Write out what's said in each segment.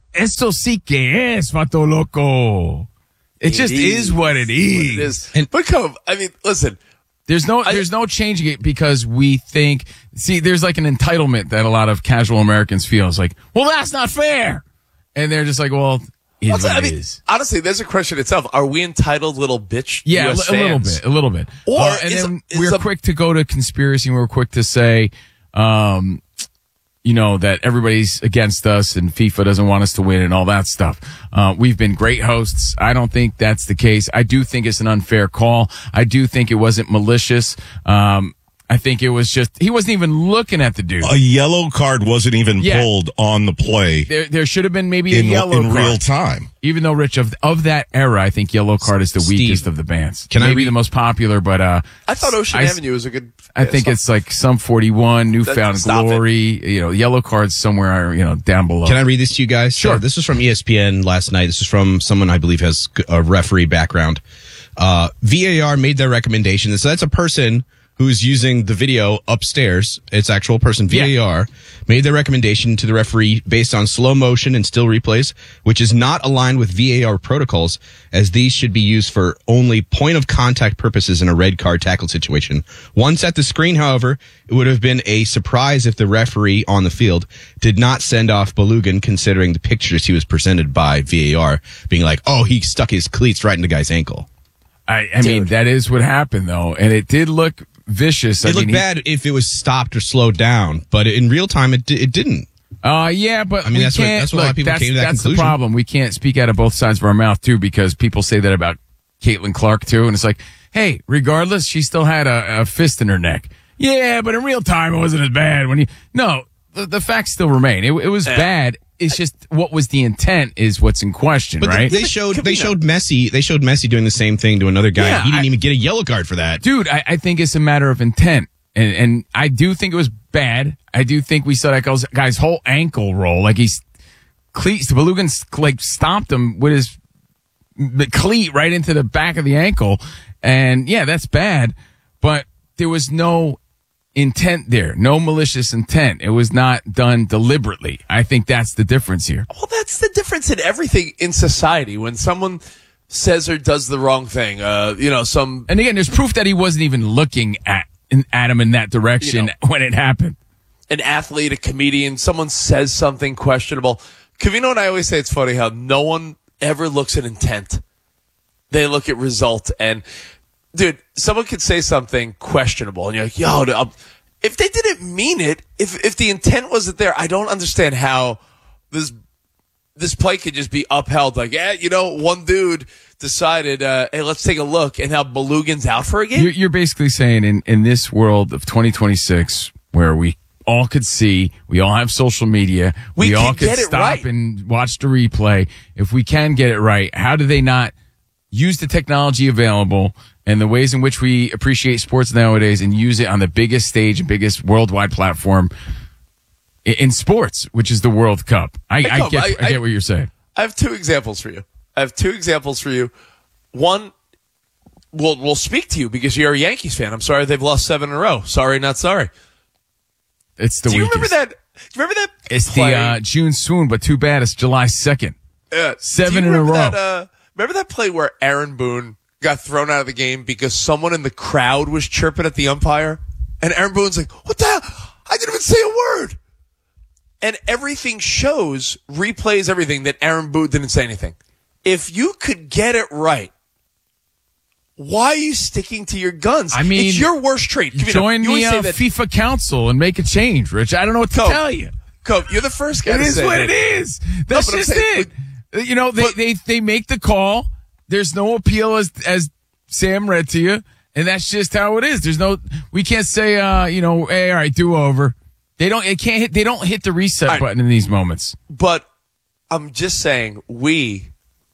eso sí que es, Vato Loco. It just is what it is. But come, I mean, listen. There's no changing it because we think, there's like an entitlement that a lot of casual Americans feel. It's like, well, that's not fair. And they're just like, well, it is. Honestly, there's a question itself. Are we entitled little bitch? Yeah, US a little bit. Or and then we're quick to go to conspiracy, and we're quick to say, that everybody's against us and FIFA doesn't want us to win and all that stuff. We've been great hosts. I don't think that's the case. I do think it's an unfair call. I do think it wasn't malicious. I think it was just, he wasn't even looking at the dude. A yellow card wasn't even pulled on the play. There should have been maybe a yellow card. In real time. Even though, Rich, of that era, I think yellow card is the weakest of the bans. Maybe the most popular, but I thought Ocean Avenue was a good. I think it's like some 41, Newfound Glory, yellow cards somewhere, down below. Can I read this to you guys? Sure. This was from ESPN last night. This is from someone I believe has a referee background. VAR made their recommendation. So that's a person who's using the video upstairs. It's actual person. VAR made their recommendation to the referee based on slow motion and still replays, which is not aligned with VAR protocols, as these should be used for only point of contact purposes in a red card tackle situation. Once at the screen, however, it would have been a surprise if the referee on the field did not send off Balogun, considering the pictures he was presented by VAR being like, oh, he stuck his cleats right in the guy's ankle. I mean, that is what happened, though. And it did look vicious. It looked bad if it was stopped or slowed down, but in real time, it didn't. Yeah, but I mean, that's what a lot of people came to that conclusion. That's the problem. We can't speak out of both sides of our mouth, too, because people say that about Caitlin Clark, too. And it's like, hey, regardless, she still had a fist in her neck. Yeah, but in real time, it wasn't as bad. No, the facts still remain. It was bad. It's just what was the intent is what's in question, but right? They showed Messi. They showed Messi doing the same thing to another guy. Yeah, he didn't even get a yellow card for that. Dude, I think it's a matter of intent, and I do think it was bad. I do think we saw that guy's whole ankle roll, like he's cleats. Balogun like stomped him with his cleat right into the back of the ankle, and yeah, that's bad. But there was no intent there, no malicious intent. It was not done deliberately. I think that's the difference here. Well, that's the difference in everything in society. When someone says or does the wrong thing, and again, there's proof that he wasn't even looking at him in that direction when it happened. An athlete, a comedian, someone says something questionable. Covino and I always say it's funny how no one ever looks at intent. They look at result. And dude, someone could say something questionable, and you're like, yo, if they didn't mean it, if the intent wasn't there, I don't understand how this play could just be upheld. Like, one dude decided, hey, let's take a look, and now Balogun's out for a game? You're basically saying in this world of 2026, where we all could see, we all have social media, we all could stop and watch the replay. If we can get it right, how do they not use the technology available and the ways in which we appreciate sports nowadays and use it on the biggest stage and biggest worldwide platform in sports, which is the World Cup? I get what you're saying. I have two examples for you. One, we'll speak to you because you're a Yankees fan. I'm sorry they've lost 7 in a row. Sorry, not sorry. It's the weakest. Do you remember that? It's play? The June swoon, but too bad it's July 2nd. 7 in a row. Remember that play where Aaron Boone got thrown out of the game because someone in the crowd was chirping at the umpire? And Aaron Boone's like, what the hell? I didn't even say a word. And everything replays everything that Aaron Boone didn't say anything. If you could get it right, why are you sticking to your guns? I mean, it's your worst trait. Join the FIFA council and make a change, Rich. I don't know what to tell you. Cope, you're the first guy to say that. It is what it is. That's just it. They make the call. There's no appeal as Sam read to you, and that's just how it is. We can't say, hey, all right, do over. They don't hit the reset button in these moments. But I'm just saying, we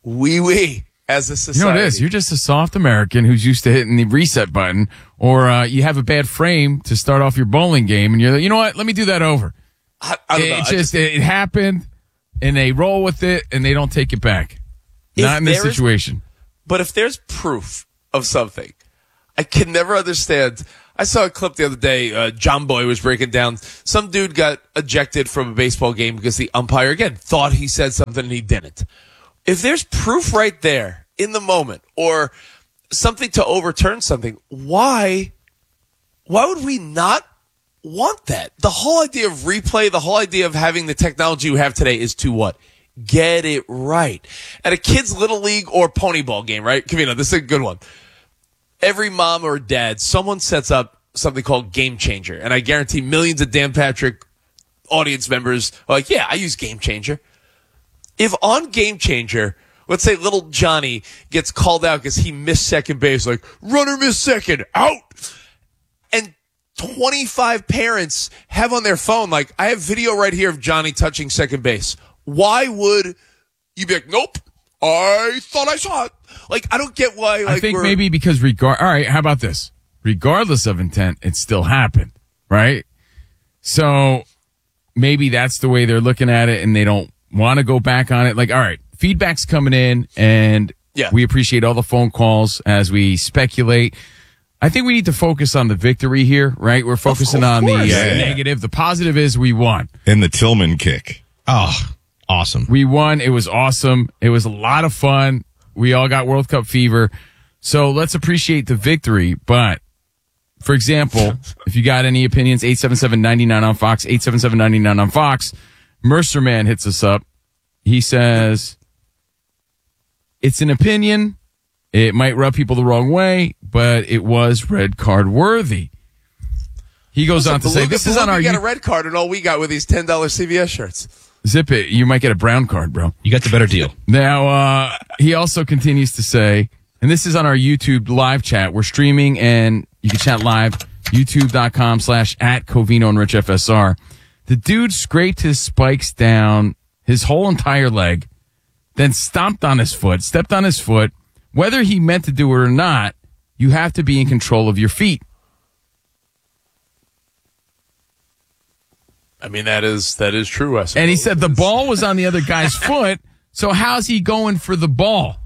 as a society. You know what it is? You're just a soft American who's used to hitting the reset button, or you have a bad frame to start off your bowling game, and you're like, you know what? Let me do that over. I don't know. It happened, and they roll with it, and they don't take it back. Not in this situation. But if there's proof of something, I can never understand. I saw a clip the other day. John Boy was breaking down. Some dude got ejected from a baseball game because the umpire, again, thought he said something and he didn't. If there's proof right there in the moment or something to overturn something, why would we not want that? The whole idea of replay, the whole idea of having the technology we have today is to what? Get it right. At a kid's little league or pony ball game, right? Covino, this is a good one. Every mom or dad, someone sets up something called Game Changer. And I guarantee millions of Dan Patrick audience members are like, yeah, I use Game Changer. If on Game Changer, let's say little Johnny gets called out because he missed second base, like, runner missed second, out. And 25 parents have on their phone, like, I have video right here of Johnny touching second base. Why would you be like, nope, I thought I saw it. Like, I don't get why. Like, I think maybe because all right, how about this? Regardless of intent, it still happened, right? So maybe that's the way they're looking at it and they don't want to go back on it. Like, all right, feedback's coming in and we appreciate all the phone calls as we speculate. I think we need to focus on the victory here, right? We're focusing on the negative. The positive is we won. And the Tillman kick. Oh, awesome. We won. It was awesome. It was a lot of fun. We all got World Cup fever. So let's appreciate the victory. But, for example, if you got any opinions, 877-99 on Fox, 877-99 on Fox. Mercer Man hits us up. He says, it's an opinion. It might rub people the wrong way, but it was red card worthy. He goes on to say, this is on our... You got a red card and all we got with these $10 CVS shirts. Zip it. You might get a brown card, bro. You got the better deal. Now, he also continues to say, and this is on our YouTube live chat. We're streaming and you can chat live, youtube.com/@Covino and Rich FSR. The dude scraped his spikes down his whole entire leg, then stomped on his foot, stepped on his foot. Whether he meant to do it or not, you have to be in control of your feet. I mean, that is true, I suppose. And he said the ball was on the other guy's foot, so how's he going for the ball?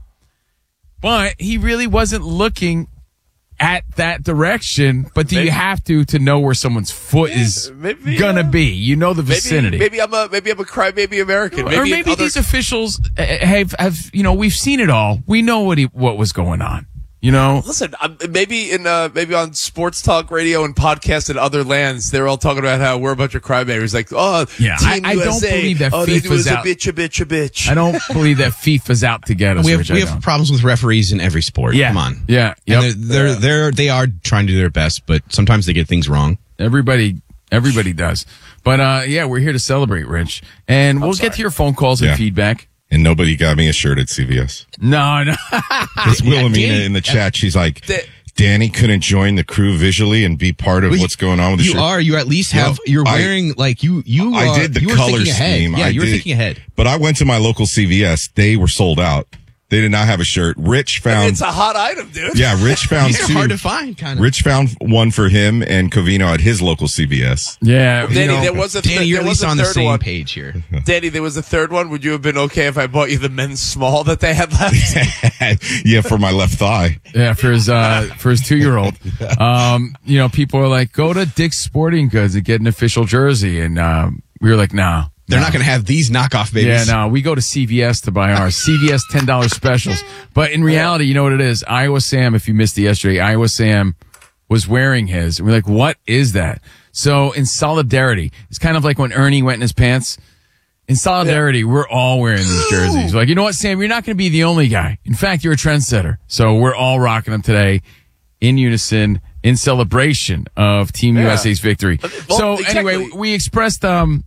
But he really wasn't looking at that direction. But do you have to know where someone's foot is gonna be? You know the vicinity. Maybe I'm a crybaby American. Maybe these officials have we've seen it all. We know what was going on. You know, listen. Maybe on sports talk radio and podcasts in other lands, they're all talking about how we're a bunch of crybabies. Like, Team I USA, don't believe that FIFA's out. A bitch. I don't believe that FIFA's out to get us. We have problems with referees in every sport. Yeah. Come on. Yeah. Yep. They are trying to do their best, but sometimes they get things wrong. Everybody does. But we're here to celebrate, Rich, and we'll get to your phone calls and feedback. And nobody got me a shirt at CVS. No. It's Wilhelmina in the chat. She's like, Danny couldn't join the crew visually and be part of what's going on with the shirt. You at least have, you're wearing, I did the color scheme. Yeah, you were thinking ahead. But I went to my local CVS. They were sold out. They did not have a shirt. Rich found... it's a hot item, dude. Yeah, Rich found two. These are hard to find, kind of. Rich found one for him and Covino at his local CVS. Yeah. Danny, there was a Danny, you're at least on the same page here. Danny, there was a third one. Would you have been okay if I bought you the men's small that they had left? Yeah, for my left thigh. Yeah, for his 2-year-old. People are like, go to Dick's Sporting Goods and get an official jersey. And we were like, nah. They're not going to have these knockoff babies. Yeah, no, we go to CVS to buy ours. CVS $10 specials. But in reality, you know what it is? Iowa Sam, if you missed it yesterday, Iowa Sam was wearing his. And we're like, what is that? So in solidarity, it's kind of like when Ernie went in his pants. In solidarity, we're all wearing these jerseys. We're like, you know what, Sam? You're not going to be the only guy. In fact, you're a trendsetter. So we're all rocking them today in unison in celebration of Team USA's victory. Well, anyway, we expressed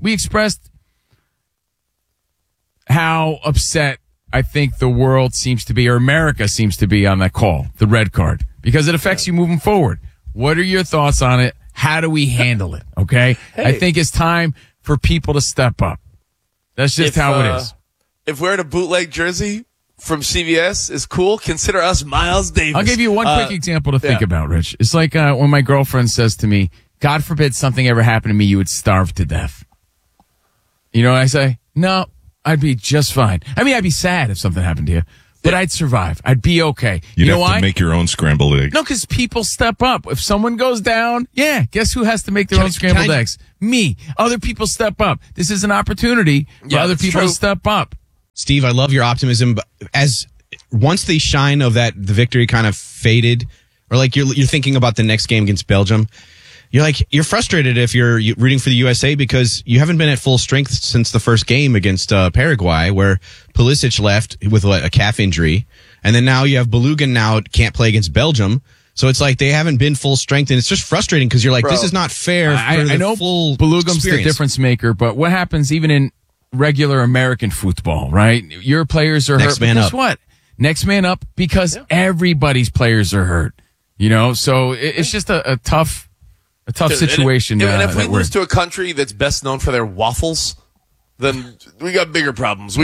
how upset I think the world seems to be, or America seems to be on that call, the red card, because it affects you moving forward. What are your thoughts on it? How do we handle it? Okay. Hey. I think it's time for people to step up. That's just how it is. If wearing a bootleg jersey from CVS is cool, consider us Miles Davis. I'll give you one quick example to think about, Rich. It's like when my girlfriend says to me, God forbid something ever happened to me, you would starve to death. You know what I say? No. I'd be just fine. I mean, I'd be sad if something happened to you, but I'd survive. I'd be okay. You'd you know have why? to make your own scrambled eggs. No, because people step up. If someone goes down, guess who has to make their own scrambled eggs? Me. Other people step up. This is an opportunity for other people to step up. Steve, I love your optimism, but as once the shine of the victory kind of faded, or like you're thinking about the next game against Belgium, you're frustrated if you're rooting for the USA because you haven't been at full strength since the first game against Paraguay, where Pulisic left with a calf injury, and then now you have Balogun now can't play against Belgium. So it's like they haven't been full strength, and it's just frustrating because you're like, this is not fair. I know full Balogun's experience. the difference maker, but what happens even in regular American football, right? Your players are Next hurt. man Guess up. what? Next man up because everybody's players are hurt. So it's just a tough situation. And if we lose to a country that's best known for their waffles, then we got bigger problems.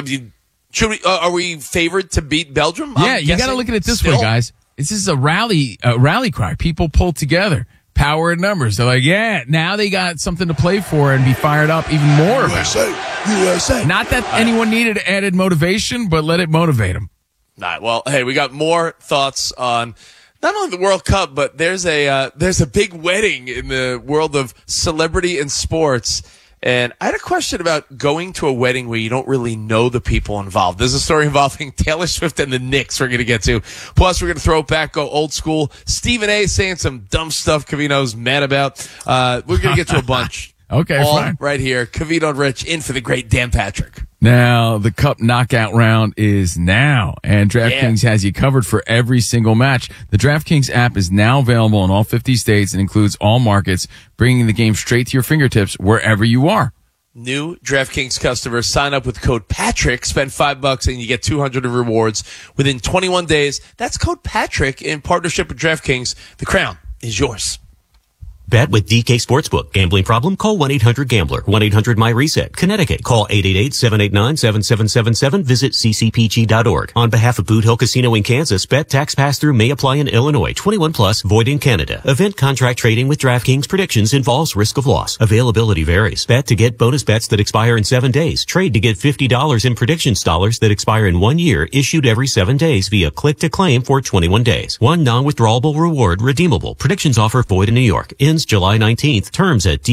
Are we favored to beat Belgium? Yeah, you got to look at it this way, guys. This is a rally cry. People pull together. Power in numbers. They're like, now they got something to play for and be fired up even more. USA. Not that anyone needed added motivation, but let it motivate them. Well, hey, we got more thoughts on not only the World Cup, but there's a big wedding in the world of celebrity and sports. And I had a question about going to a wedding where you don't really know the people involved. There's a story involving Taylor Swift and the Knicks we're going to get to. Plus, we're going to throw it back, go old school. Stephen A. saying some dumb stuff Covino's mad about. We're going to get to a bunch. Okay, all fine. Right here. Covino and Rich in for the great Dan Patrick. Now, the Cup knockout round is now, and DraftKings has you covered for every single match. The DraftKings app is now available in all 50 states and includes all markets, bringing the game straight to your fingertips wherever you are. New DraftKings customers sign up with code Patrick, spend $5 and you get $200 of rewards within 21 days. That's code Patrick in partnership with DraftKings. The crown is yours. Bet with DK Sportsbook. Gambling problem? Call 1-800-GAMBLER. 1-800-MY-RESET. Connecticut. Call 888-789-7777. Visit ccpg.org. On behalf of Boot Hill Casino in Kansas, bet tax pass-through may apply in Illinois. 21 plus, void in Canada. Event contract trading with DraftKings predictions involves risk of loss. Availability varies. Bet to get bonus bets that expire in 7 days. Trade to get $50 in predictions dollars that expire in 1 year, issued every 7 days via click to claim for 21 days. One non-withdrawable reward redeemable. Predictions offer void in New York. Ends July 19th. Terms at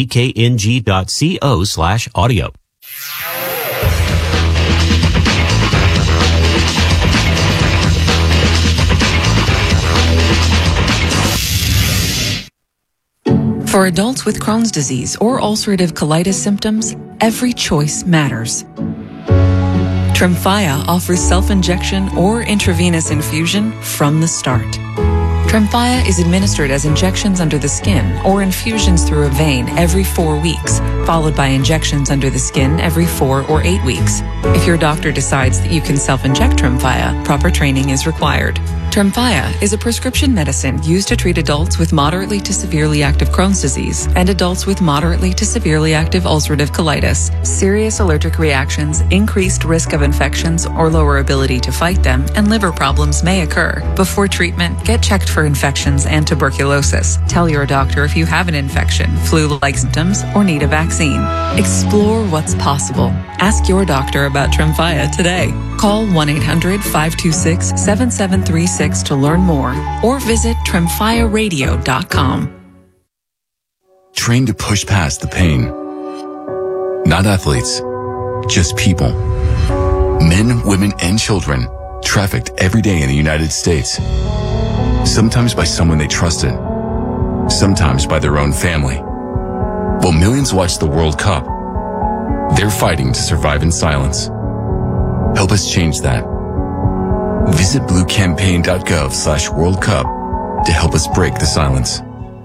dkng.co/audio. For adults with Crohn's disease or ulcerative colitis symptoms, every choice matters. Tremfya offers self-injection or intravenous infusion from the start. Tremfya is administered as injections under the skin or infusions through a vein every 4 weeks, followed by injections under the skin every 4 or 8 weeks. If your doctor decides that you can self-inject Tremfya, proper training is required. Tremfya is a prescription medicine used to treat adults with moderately to severely active Crohn's disease and adults with moderately to severely active ulcerative colitis. Serious allergic reactions, increased risk of infections or lower ability to fight them, and liver problems may occur. Before treatment, get checked for infections and tuberculosis. Tell your doctor if you have an infection, flu-like symptoms, or need a vaccine. Explore what's possible. Ask your doctor about Tremfya today. Call 1-800-526-7736 to learn more or visit tremfyaradio.com. Train to push past the pain. Not athletes, just people. Men, women, and children trafficked every day in the United States. Sometimes by someone they trusted, sometimes by their own family. While millions watch the World Cup, they're fighting to survive in silence. Help us change that. Visit bluecampaign.gov/World Cup to help us break the silence.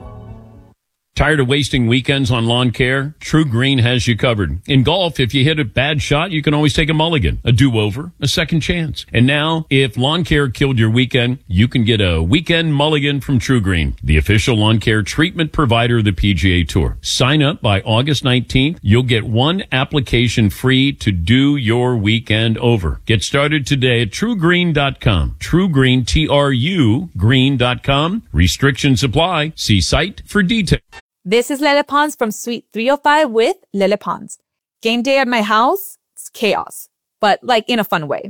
Tired of wasting weekends on lawn care? True Green has you covered. In golf, if you hit a bad shot, you can always take a mulligan, a do-over, a second chance. And now, if lawn care killed your weekend, you can get a weekend mulligan from True Green, the official lawn care treatment provider of the PGA Tour. Sign up by August 19th. You'll get one application free to do your weekend over. Get started today at TrueGreen.com. True Green, TRU, green.com. Restrictions apply. See site for details. This is Lele Pons from Suite 305 with Lele Pons. Game day at my house, it's chaos, but like in a fun way.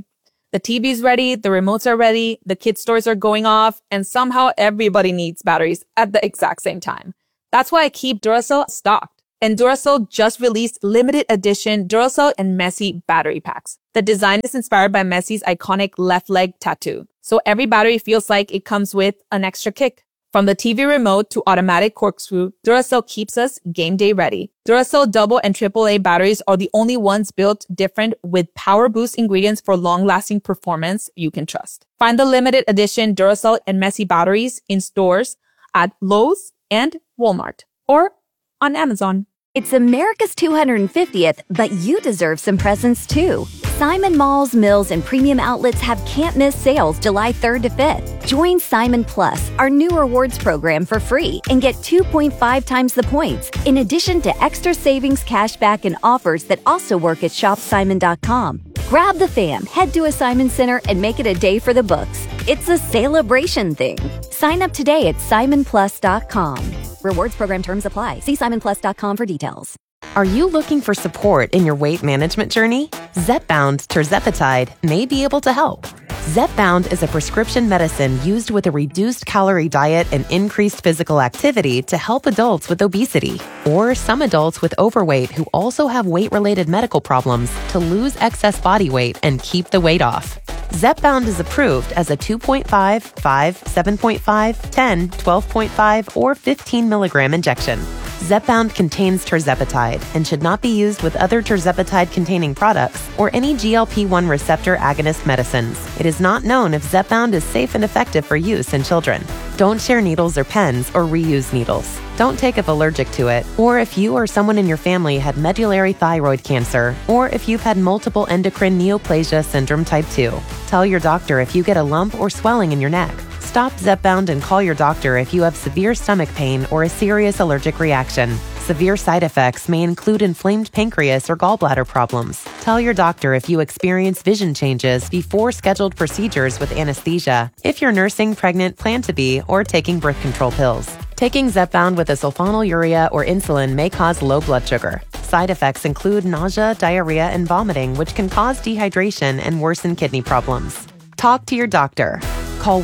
The TV's ready, the remotes are ready, the kids' stores are going off, and somehow everybody needs batteries at the exact same time. That's why I keep Duracell stocked. And Duracell just released limited edition Duracell and Messi battery packs. The design is inspired by Messi's iconic left leg tattoo. So every battery feels like it comes with an extra kick. From the TV remote to automatic corkscrew, Duracell keeps us game day ready. Duracell double and AAA batteries are the only ones built different with power boost ingredients for long-lasting performance you can trust. Find the limited edition Duracell and Messi batteries in stores at Lowe's and Walmart or on Amazon. It's America's 250th, but you deserve some presents too. Simon Malls, Mills, and premium outlets have can't miss sales July 3rd to 5th. Join Simon Plus, our new rewards program, for free and get 2.5 times the points, in addition to extra savings, cashback, and offers that also work at shopsimon.com. Grab the fam, head to a Simon Center, and make it a day for the books. It's a celebration thing. Sign up today at simonplus.com. Rewards program terms apply. See simonplus.com for details. Are you looking for support in your weight management journey? Zepbound tirzepatide may be able to help. Zepbound is a prescription medicine used with a reduced calorie diet and increased physical activity to help adults with obesity or some adults with overweight who also have weight-related medical problems to lose excess body weight and keep the weight off. Zepbound is approved as a 2.5, 5, 7.5, 10, 12.5, or 15 milligram injection. Zepbound contains tirzepatide and should not be used with other tirzepatide-containing products or any GLP-1 receptor agonist medicines. It is not known if Zepbound is safe and effective for use in children. Don't share needles or pens or reuse needles. Don't take if allergic to it, or if you or someone in your family had medullary thyroid cancer, or if you've had multiple endocrine neoplasia syndrome type 2. Tell your doctor if you get a lump or swelling in your neck. Stop Zepbound and call your doctor if you have severe stomach pain or a serious allergic reaction. Severe side effects may include inflamed pancreas or gallbladder problems. Tell your doctor if you experience vision changes before scheduled procedures with anesthesia, if you're nursing, pregnant, plan to be, or taking birth control pills. Taking Zepbound with a sulfonylurea or insulin may cause low blood sugar. Side effects include nausea, diarrhea, and vomiting, which can cause dehydration and worsen kidney problems. Talk to your doctor. Call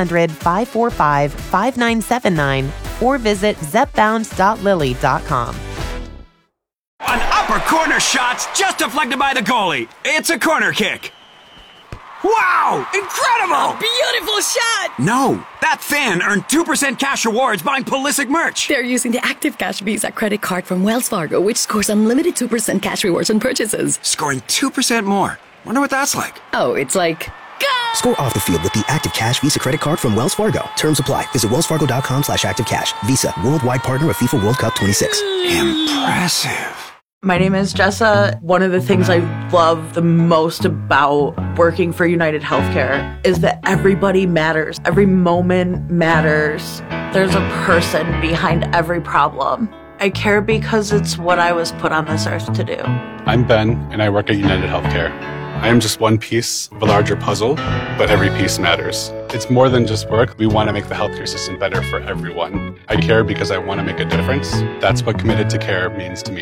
1-800-545-5979 or visit zepbound.lily.com. An upper corner shot's just deflected by the goalie. It's a corner kick. Wow! Incredible! A beautiful shot! No, that fan earned 2% cash rewards buying Pulisic merch. They're using the Active Cash Visa credit card from Wells Fargo, which scores unlimited 2% cash rewards on purchases. Scoring 2% more. Wonder what that's like. Oh, it's like... Score off the field with the Active Cash Visa credit card from Wells Fargo. Terms apply. Visit wellsfargo.com/activecash. Visa, worldwide partner of FIFA World Cup 26. Impressive. My name is Jessa. One of the things I love the most about working for United Healthcare is that everybody matters. Every moment matters. There's a person behind every problem. I care because it's what I was put on this earth to do. I'm Ben, and I work at United Healthcare. I am just one piece of a larger puzzle, but every piece matters. It's more than just work. We want to make the healthcare system better for everyone. I care because I want to make a difference. That's what Committed to Care means to me.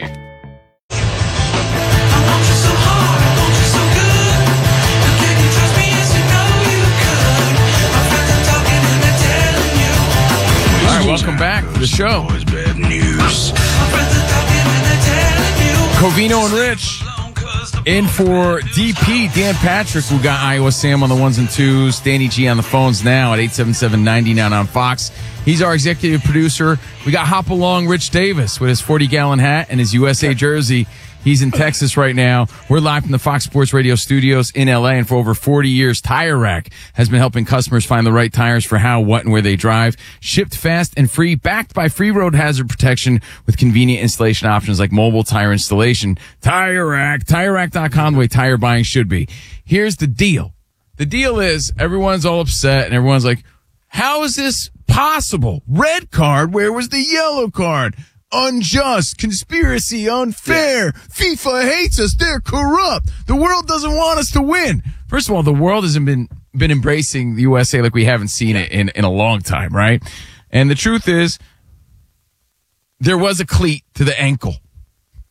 All right, welcome back to the show. Bad news. Covino and Rich in for DP, Dan Patrick, who got Iowa Sam on the ones and twos. Danny G on the phones now at 877-99 on Fox. He's our executive producer. We got Hop Along Rich Davis with his 40-gallon hat and his USA jersey. He's in Texas right now. We're live from the Fox Sports Radio studios in LA, and for over 40 years, Tire Rack has been helping customers find the right tires for how, what, and where they drive. Shipped fast and free, backed by free road hazard protection with convenient installation options like mobile tire installation. Tire Rack, TireRack.com, the way tire buying should be. Here's the deal. The deal is everyone's all upset, and everyone's like, how is this possible? Red card, where was the yellow card? Unjust, conspiracy, unfair. FIFA hates us. They're corrupt. The world doesn't want us to win. First of all, the world hasn't been embracing the USA like we haven't seen it in a long time, right? And the truth is, there was a cleat to the ankle.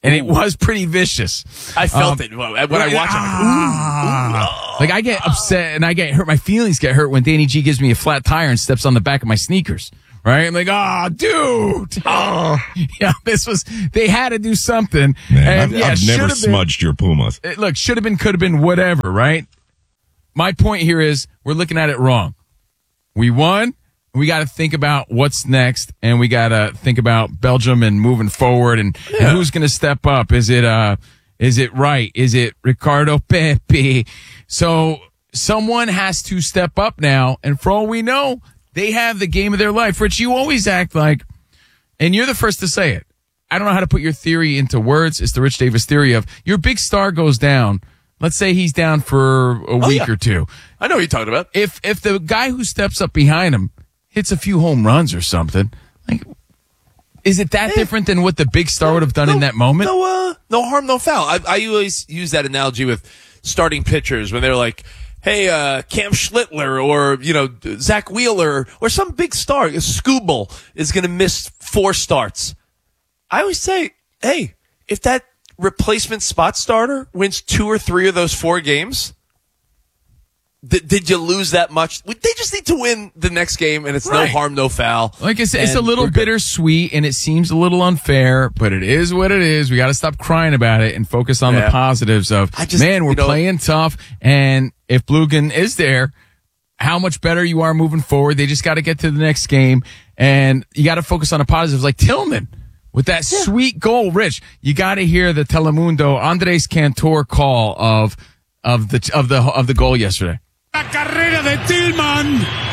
And it was pretty vicious. I felt it when I watched it. Like I get upset and I get hurt. My feelings get hurt when Danny G gives me a flat tire and steps on the back of my sneakers. Right? I'm like, dude. Yeah, they had to do something. Man, and I've never smudged your Pumas. Look, should have been, could have been, whatever, right? My point here is we're looking at it wrong. We won. We got to think about what's next, and we got to think about Belgium and moving forward, and who's going to step up. Is it Wright? Is it Ricardo Pepi? So someone has to step up now, and for all we know, they have the game of their life. Rich, you always act like, and you're the first to say it, I don't know how to put your theory into words. It's the Rich Davis theory of your big star goes down. Let's say he's down for a week or two. I know what you're talking about. If the guy who steps up behind him hits a few home runs or something, like, is it that different than what the big star would have done in that moment? No harm, no foul. I always use that analogy with starting pitchers when they're like, hey, Cam Schlittler or, Zach Wheeler or some big star, Skubal is going to miss 4 starts. I always say, hey, if that replacement spot starter wins 2 or 3 of those 4 games, did you lose that much? They just need to win the next game, and it's no harm, no foul. Like it's a little bittersweet, and it seems a little unfair, but it is what it is. We got to stop crying about it and focus on the positives of, we're playing tough, and if Blugan is there, how much better you are moving forward. They just got to get to the next game, and you got to focus on the positives, like Tillman. With that sweet goal, Rich, you got to hear the Telemundo Andres Cantor call of the goal yesterday. La carrera de Tillman